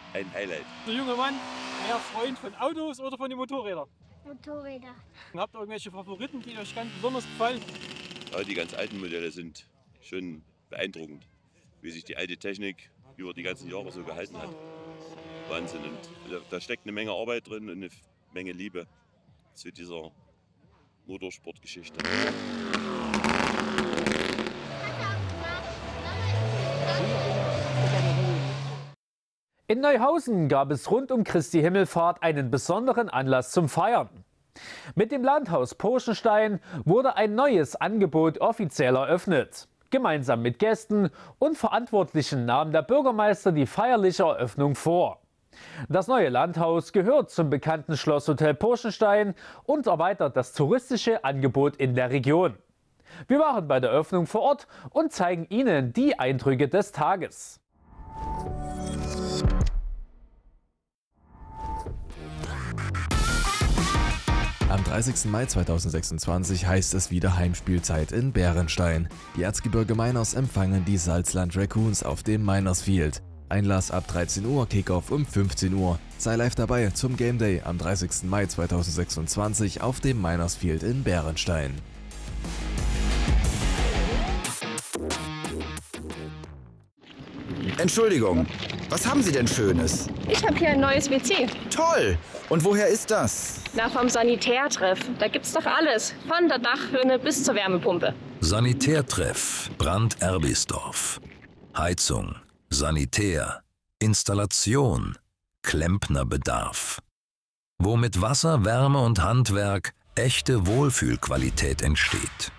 ein Highlight. Der junge Mann, mehr Freund von Autos oder von den Motorrädern? Motorräder. Habt ihr irgendwelche Favoriten, die euch ganz besonders gefallen? Ja, die ganz alten Modelle sind schon beeindruckend, wie sich die alte Technik über die ganzen Jahre so gehalten hat. Wahnsinn. Und da steckt eine Menge Arbeit drin und eine Menge Liebe zu dieser Motorsportgeschichte. In Neuhausen gab es rund um Christi Himmelfahrt einen besonderen Anlass zum Feiern. Mit dem Landhaus Purchenstein wurde ein neues Angebot offiziell eröffnet. Gemeinsam mit Gästen und Verantwortlichen nahm der Bürgermeister die feierliche Eröffnung vor. Das neue Landhaus gehört zum bekannten Schlosshotel Purchenstein und erweitert das touristische Angebot in der Region. Wir waren bei der Eröffnung vor Ort und zeigen Ihnen die Eindrücke des Tages. Am 30. Mai 2026 heißt es wieder Heimspielzeit in Bärenstein. Die Erzgebirge Mainers empfangen die Salzland Raccoons auf dem Miners Field. Einlass ab 13 Uhr, Kickoff um 15 Uhr. Sei live dabei zum Game Day am 30. Mai 2026 auf dem Miners Field in Bärenstein. Entschuldigung, was haben Sie denn Schönes? Ich habe hier ein neues WC. Toll! Und woher ist das? Na, vom Sanitärtreff. Da gibt's doch alles. Von der Dachrinne bis zur Wärmepumpe. Sanitärtreff, Brand Erbisdorf. Heizung, Sanitär, Installation, Klempnerbedarf. Wo mit Wasser, Wärme und Handwerk echte Wohlfühlqualität entsteht.